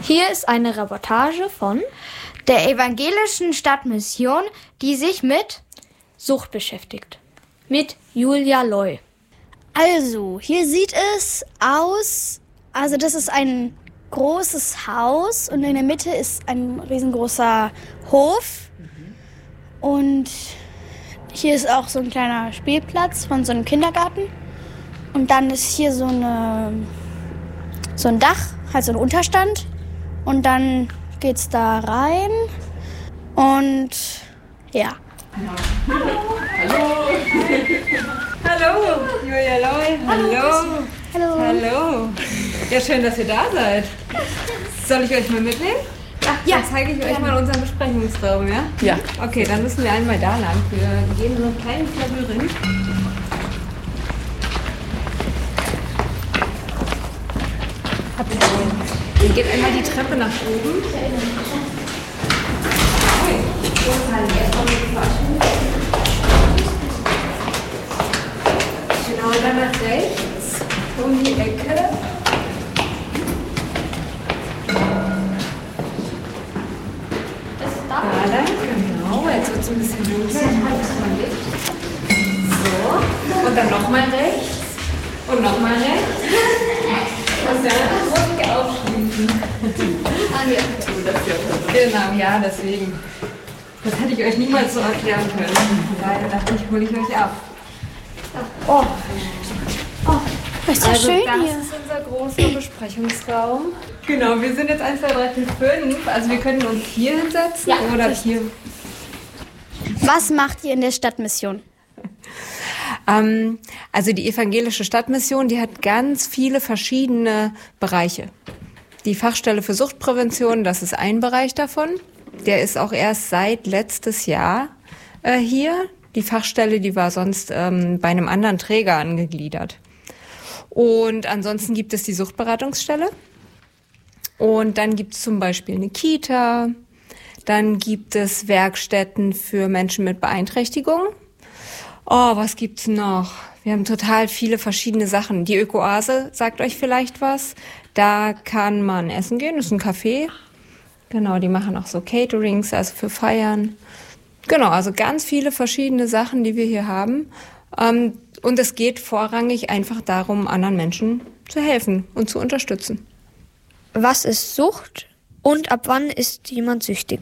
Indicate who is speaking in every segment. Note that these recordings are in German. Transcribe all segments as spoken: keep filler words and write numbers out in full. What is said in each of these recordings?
Speaker 1: Hier ist eine Reportage von der evangelischen Stadtmission, die sich mit Sucht beschäftigt. Mit Julia Loy.
Speaker 2: Also, hier sieht es aus, also das ist ein großes Haus und in der Mitte ist ein riesengroßer Hof. Und hier ist auch so ein kleiner Spielplatz von so einem Kindergarten. Und dann ist hier so, eine, so ein Dach, halt so ein Unterstand. Und dann geht's da rein. Und ja.
Speaker 3: Hallo. Hallo, Julia Loy. Hallo.
Speaker 2: Hallo.
Speaker 3: Hallo. Ja, schön, dass ihr da seid. Soll ich euch mal mitnehmen?
Speaker 2: Ja.
Speaker 3: Dann zeige ich euch mal unseren Besprechungsraum, ja?
Speaker 4: Ja.
Speaker 3: Okay, dann müssen wir einmal da lang. Wir gehen in so ein kleines Labyrinth. Ihr geht einmal die Treppe nach oben. Genau, dann nach rechts, um die Ecke. Da lang, genau. Jetzt wird es ein bisschen dunkler. So, und dann nochmal rechts. Und nochmal rechts. Und dann ruhig aufschließen. Ah, ja. Genau, ja, deswegen. Das hätte ich euch niemals so erklären können. Daher dachte ich, hole ich euch ab.
Speaker 2: Oh, oh ist ja
Speaker 3: Also
Speaker 2: schön
Speaker 3: das
Speaker 2: hier.
Speaker 3: ist unser großer Besprechungsraum. Genau, wir sind jetzt eins, zwei, drei, vier, fünf. Also wir könnten uns hier hinsetzen
Speaker 2: Ja,
Speaker 3: oder
Speaker 2: richtig.
Speaker 3: hier.
Speaker 2: Was macht ihr in der Stadtmission?
Speaker 3: Ähm, also die evangelische Stadtmission, die hat ganz viele verschiedene Bereiche. Die Fachstelle für Suchtprävention, das ist ein Bereich davon. Der ist auch erst seit letztes Jahr äh, hier. Die Fachstelle, die war sonst ähm, bei einem anderen Träger angegliedert. Und ansonsten gibt es die Suchtberatungsstelle. Und dann gibt es zum Beispiel eine Kita. Dann gibt es Werkstätten für Menschen mit Beeinträchtigung. Oh, was gibt's noch? Wir haben total viele verschiedene Sachen. Die Öko-Oase sagt euch vielleicht was. Da kann man essen gehen, das ist ein Café. Genau, die machen auch so Caterings, also für Feiern. Genau, also ganz viele verschiedene Sachen, die wir hier haben. Ähm, und es geht vorrangig einfach darum, anderen Menschen zu helfen und zu unterstützen.
Speaker 1: Was ist Sucht und ab wann ist jemand süchtig?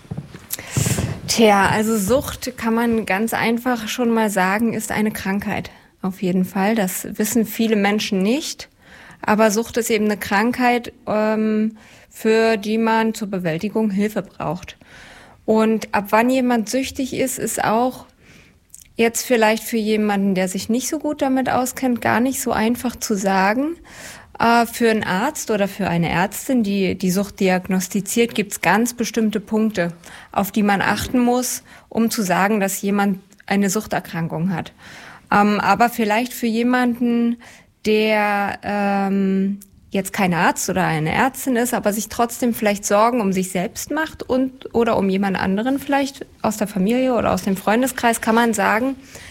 Speaker 3: Tja, also Sucht kann man ganz einfach schon mal sagen, ist eine Krankheit. Auf jeden Fall. Das wissen viele Menschen nicht. Aber Sucht ist eben eine Krankheit, ähm, für die man zur Bewältigung Hilfe braucht. Und ab wann jemand süchtig ist, ist auch jetzt vielleicht für jemanden, der sich nicht so gut damit auskennt, gar nicht so einfach zu sagen. Äh, für einen Arzt oder für eine Ärztin, die die Sucht diagnostiziert, gibt es ganz bestimmte Punkte, auf die man achten muss, um zu sagen, dass jemand eine Suchterkrankung hat. Ähm, aber vielleicht für jemanden, der ähm, jetzt kein Arzt oder eine Ärztin ist, aber sich trotzdem vielleicht Sorgen um sich selbst macht und oder um jemand anderen vielleicht aus der Familie oder aus dem Freundeskreis, kann man sagen,